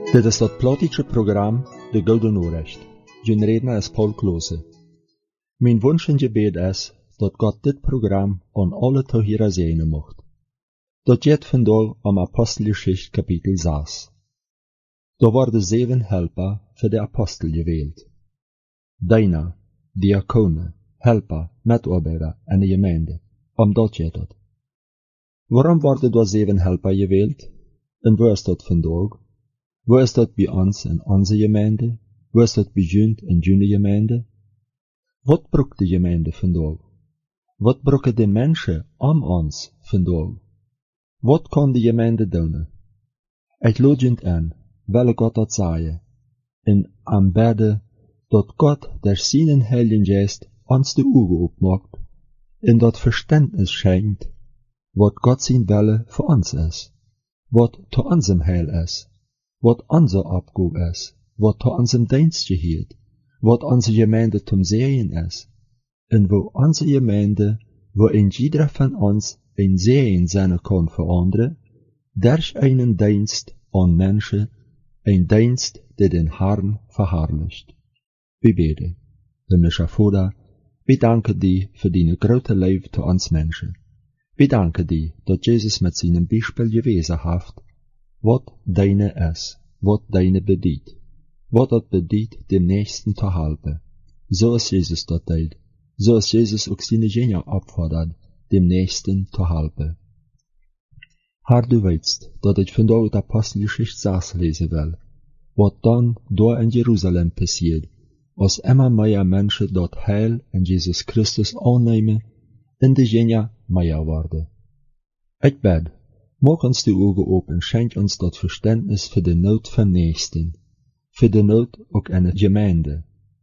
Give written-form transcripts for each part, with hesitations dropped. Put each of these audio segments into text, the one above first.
Dit is dat plotische programma De Gouden Oorrecht. Mijn redner is Paul Kloose. Mijn wunsch en gebed is dat God dit programma aan alle te horen zegenen mocht. Dat gaat vandaag om Apostelgeschichte kapitel 6. Daar worden 7 helper voor de apostel geweeld. Diener, diakonen, helper, medarbeider en de gemeente. Om dat gaat het. Waarom worden daar 7 helper geweeld? En waar is dat vandaag? Waar is dat bij ons in onze gemeente? Waar is dat bij junt in junne gemeente? Wat broekt de gemeente vandaag? Wat broeken de mensen om ons vandaag? Wat kan de gemeente doen? Ik lood junt aan, wel God dat zei, en aanbidden dat God der zijn heilige geest ons de ogen opmaakt, en dat verstandnis schenkt, wat God zijn wille voor ons is, wat te onzem heil is, wat onze opgave is, wat te onze dienst geheert, wat onze gemeente tom zegen is, en wo onze gemeente, waarin ieder van ons een zegen zijn kan veranderen, durch einen dienst aan mensen, een dienst die den Herrn verherrlicht. We bidden. Himmlischer Vater, we danken die voor die grote liefde te ons mensen. We danken die dat Jezus met zijn Beispiel gewezen heeft, wat deine is, wat deine bedient, wat het bedient dem Nächsten te helpen. Zoals Jezus dat deed, zoals Jezus ook zijn genen opfordert, dem Nächsten te helpen. Herr, du weißt, dat ik vandaag de Apostelgeschichte 6 lezen wil, wat dan daar in Jeruzalem passiert, als immer meer mensen dat heil in Jezus Christus aannemen en de genen meer worden. Ik bid, maak ons de ogen op en schenk ons dat verstandnis voor de nood van Nächsten, voor de nood ook in de gemeente.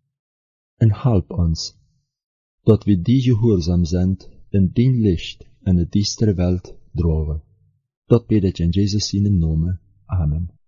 En help ons, dat we die gehoorzaam zijn en dien licht in de diestere wereld dragen. Dat bid ik in Jezus' naam. Amen.